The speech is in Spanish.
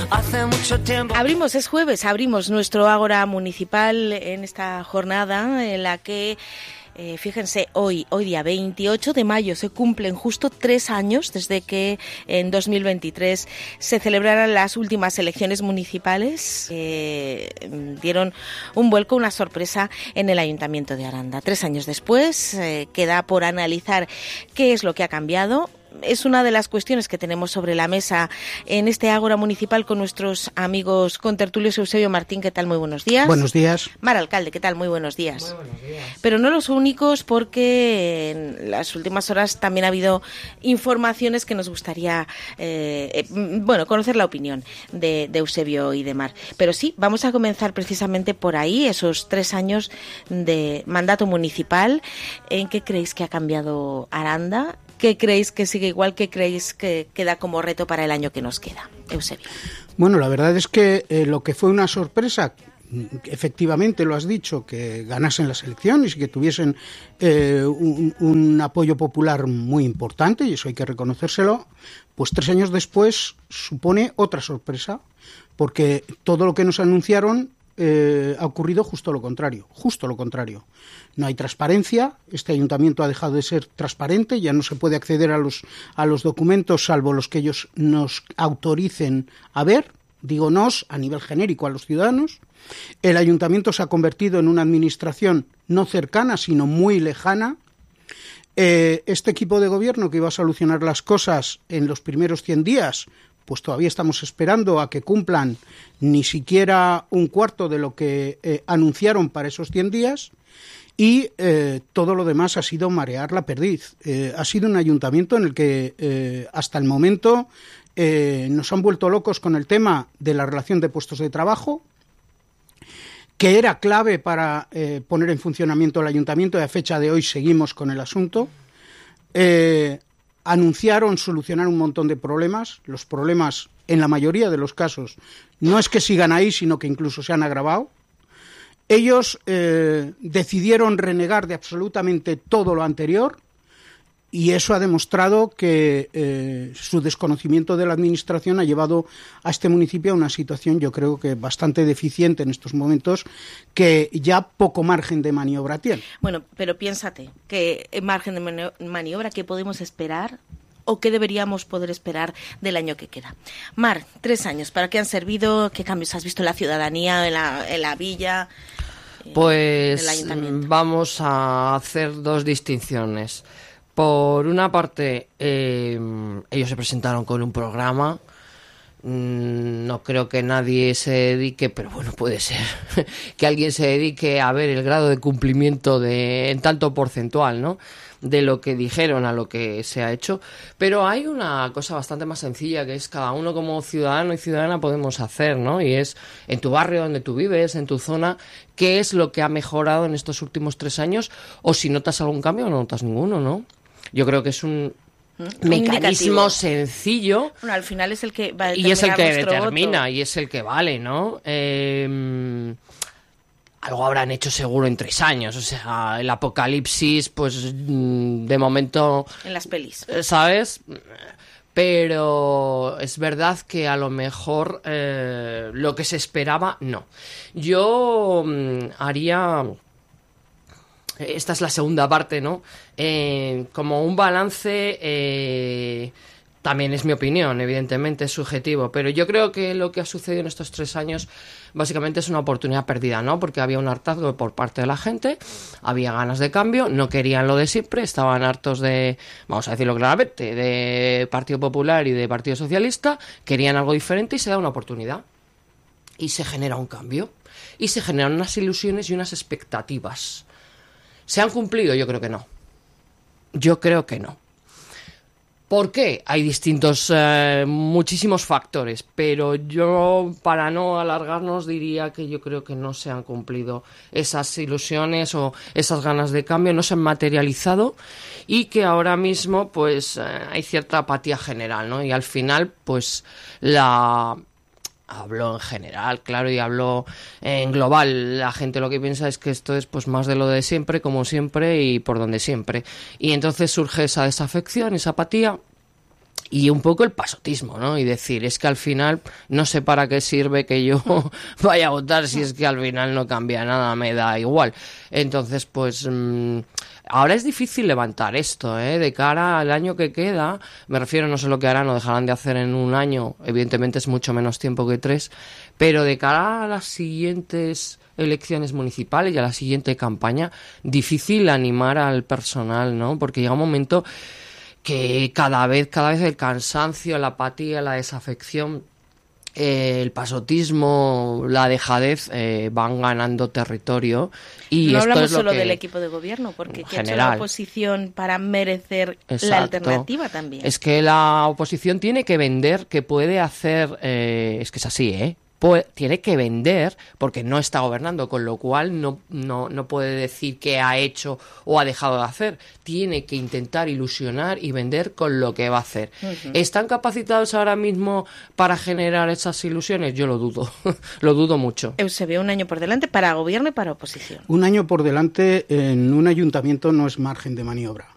hace mucho tiempo. Es jueves, abrimos nuestro Ágora Municipal en esta jornada en la que fíjense, hoy día 28 de mayo se cumplen justo 3 años desde que en 2023 se celebraran las últimas elecciones municipales. Dieron un vuelco, una sorpresa en el Ayuntamiento de Aranda. 3 años después queda por analizar qué es lo que ha cambiado. Es una de las cuestiones que tenemos sobre la mesa en este Ágora Municipal con nuestros amigos contertulios. Eusebio Martín, ¿qué tal? Muy buenos días. Buenos días. Mar Alcalde, ¿qué tal? Muy buenos días. Muy buenos días. Pero no los únicos, porque en las últimas horas también ha habido informaciones que nos gustaría conocer la opinión de Eusebio y de Mar. Pero sí, vamos a comenzar precisamente por ahí, esos 3 años de mandato municipal. ¿En qué creéis que ha cambiado Aranda? ¿Qué creéis que sigue igual? ¿Qué creéis que queda como reto para el año que nos queda? Eusebio. Bueno, la verdad es que lo que fue una sorpresa, efectivamente lo has dicho, que ganasen las elecciones y que tuviesen un apoyo popular muy importante, y eso hay que reconocérselo, pues 3 años después supone otra sorpresa, porque todo lo que nos anunciaron ha ocurrido justo lo contrario. No hay transparencia, este ayuntamiento ha dejado de ser transparente, ya no se puede acceder a los documentos salvo los que ellos nos autoricen a ver, digo nos, a nivel genérico a los ciudadanos. El ayuntamiento se ha convertido en una administración no cercana, sino muy lejana. Este equipo de gobierno que iba a solucionar las cosas en los primeros 100 días, pues todavía estamos esperando a que cumplan ni siquiera un cuarto de lo que anunciaron para esos 100 días. Y todo lo demás ha sido marear la perdiz. Ha sido un ayuntamiento en el que hasta el momento nos han vuelto locos con el tema de la relación de puestos de trabajo, que era clave para poner en funcionamiento el ayuntamiento, y a fecha de hoy seguimos con el asunto. Anunciaron solucionar un montón de problemas. Los problemas, en la mayoría de los casos, no es que sigan ahí, sino que incluso se han agravado. Ellos decidieron renegar de absolutamente todo lo anterior, y eso ha demostrado que su desconocimiento de la administración ha llevado a este municipio a una situación, yo creo que bastante deficiente en estos momentos, que ya poco margen de maniobra tiene. Bueno, pero piénsate, ¿qué margen de maniobra que podemos esperar o qué deberíamos poder esperar del año que queda? Mar, 3 años, ¿para qué han servido? ¿Qué cambios has visto en la ciudadanía, en la villa? Pues vamos a hacer 2 distinciones. Por una parte, ellos se presentaron con un programa. No creo que nadie se dedique, pero bueno, puede ser que alguien se dedique a ver el grado de cumplimiento en tanto porcentual, ¿no?, de lo que dijeron a lo que se ha hecho. Pero hay una cosa bastante más sencilla, que es cada uno como ciudadano y ciudadana podemos hacer, ¿no? Y es en tu barrio donde tú vives, en tu zona, qué es lo que ha mejorado en estos últimos 3 años, o si notas algún cambio o no notas ninguno, ¿no? Yo creo que es un mecanismo sencillo. Bueno, al final es el que va a y es el que determina voto. Y es el que vale, ¿no? Algo habrán hecho seguro en 3 años. O sea, el apocalipsis, pues de momento... En las pelis. ¿Sabes? Pero es verdad que a lo mejor lo que se esperaba, no. Yo haría... Esta es la segunda parte, ¿no? Como un balance, también es mi opinión, evidentemente es subjetivo, pero yo creo que lo que ha sucedido en estos 3 años básicamente es una oportunidad perdida, ¿no? Porque había un hartazgo por parte de la gente, había ganas de cambio, no querían lo de siempre, estaban hartos de, vamos a decirlo claramente, de Partido Popular y de Partido Socialista, querían algo diferente y se da una oportunidad. Y se genera un cambio, y se generan unas ilusiones y unas expectativas. ¿Se han cumplido? Yo creo que no. ¿Por qué? Hay distintos, muchísimos factores, pero yo, para no alargarnos, diría que yo creo que no se han cumplido esas ilusiones o esas ganas de cambio, no se han materializado, y que ahora mismo pues hay cierta apatía general, ¿no? Y al final pues hablo en general, claro, y hablo en global. La gente lo que piensa es que esto es pues más de lo de siempre, como siempre y por donde siempre. Y entonces surge esa desafección, esa apatía, Y un poco el pasotismo, ¿no? Y decir, es que al final no sé para qué sirve que yo vaya a votar si es que al final no cambia nada, me da igual. Entonces, pues ahora es difícil levantar esto, ¿eh? De cara al año que queda, me refiero, no sé lo que harán o dejarán de hacer en un año, evidentemente es mucho menos tiempo que 3, pero de cara a las siguientes elecciones municipales y a la siguiente campaña, difícil animar al personal, ¿no? Porque llega un momento que cada vez el cansancio, la apatía, la desafección, el pasotismo, la dejadez van ganando territorio. Y no esto hablamos es lo solo que, del equipo de gobierno, porque ¿qué ha hecho general, la oposición para merecer exacto, la alternativa también? Es que la oposición tiene que vender que puede hacer, es que es así, tiene que vender porque no está gobernando, con lo cual no puede decir qué ha hecho o ha dejado de hacer. Tiene que intentar ilusionar y vender con lo que va a hacer. Uh-huh. ¿Están capacitados ahora mismo para generar esas ilusiones? Yo lo dudo, lo dudo mucho. Eusebio, un año por delante para gobierno y para oposición. Un año por delante en un ayuntamiento no es margen de maniobra.